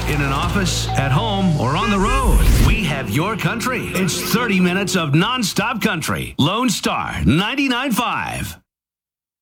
in an office, at home, or on the road. We have your country. It's 30 minutes of nonstop country. Lone Star 99.5.